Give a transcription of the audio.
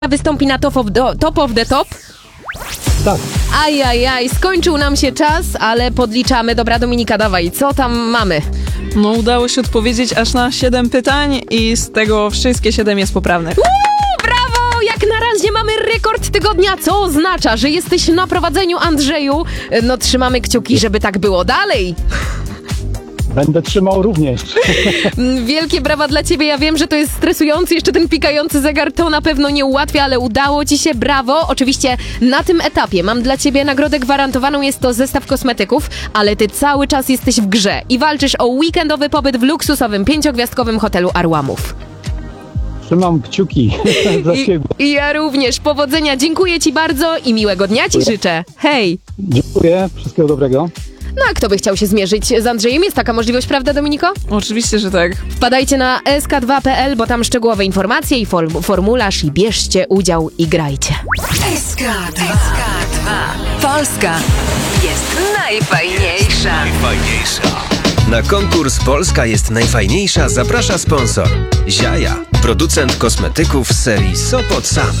wystąpi na Top of the Top? Tak. Ajajaj, skończył nam się czas, ale podliczamy. Dobra, Dominika, dawaj, co tam mamy? No udało się odpowiedzieć aż na 7 pytań i z tego wszystkie 7 jest poprawnych. Brawo! Jak na razie mamy rekord tygodnia, co oznacza, że jesteś na prowadzeniu, Andrzeju. No trzymamy kciuki, żeby tak było dalej. Będę trzymał również. Wielkie brawa dla ciebie. Ja wiem, że to jest stresujący, jeszcze ten pikający zegar to na pewno nie ułatwia, ale udało ci się, brawo. Oczywiście na tym etapie mam dla ciebie nagrodę gwarantowaną, jest to zestaw kosmetyków, ale ty cały czas jesteś w grze i walczysz o weekendowy pobyt w luksusowym 5-gwiazdkowym hotelu Arłamów. Trzymam kciuki za siebie. I ja również. Powodzenia, dziękuję ci bardzo i miłego dnia ci życzę. Hej! Dziękuję, wszystkiego dobrego. No a kto by chciał się zmierzyć z Andrzejem? Jest taka możliwość, prawda, Dominiko? Oczywiście, że tak. Wpadajcie na sk2.pl, bo tam szczegółowe informacje i formularz i bierzcie udział i grajcie. SK2. Polska jest najfajniejsza. Na konkurs Polska jest najfajniejsza zaprasza sponsor Ziaja, producent kosmetyków z serii Sopot Sam.